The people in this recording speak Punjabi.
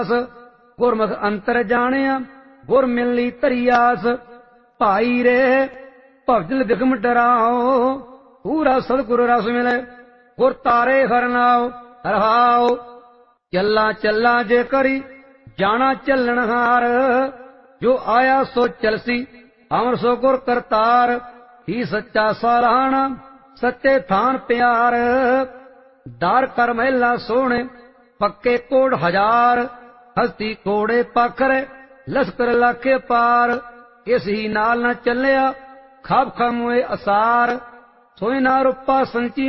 ਗੁਰਮੁਖ ਅੰਤਰ ਜਾਣਿਆ ਗੁਰ ਮਿਲਣੀ ਧਰੀਆਸ। ਭਾਈ ਰੇ ਭਵਜਲ ਬਿਖਮ ਡਰਾਓ ਪੂਰਾ ਸਤਿਗੁਰ ਰਸ ਮਿਲੇ ਗੁਰ ਤਾਰੇ ਹਰਨਾਓ। ਰਹਾਓ ਚੱਲਾਂ ਚੱਲਾਂ ਜੇ ਕਰੀ ਜਾਣਾ ਚੱਲਣਹਾਰ ਜੋ ਆਇਆ ਸੋ ਚਲਸੀ ਅਮਰ ਸੋ ਗੁਰ ਕਰਤਾਰ। ਹੀ ਸੱਚਾ ਸਾਲਾਣਾ ਸੱਚੇ ਥਾਨ ਪਿਆਰ ਦਾਰ ਕਰ ਮਹਿਲਾ ਸੋਹਣੇ ਪੱਕੇ ਕੋੜ ਹਜ਼ਾਰ। ਹਸਤੀ ਕੋੜੇ ਪਖਰੇ ਲਸਕਰ ਲਾਖੇ ਪਾਰ ਇਸ ਹੀ ਨਾਲ ਨਾ ਚੱਲਿਆ ਖਾਬ ਖਾਮੋਏ ਅਸਾਰ। ਸੋਇ ਨਾ ਰੂਪਾ ਸੰਚੀ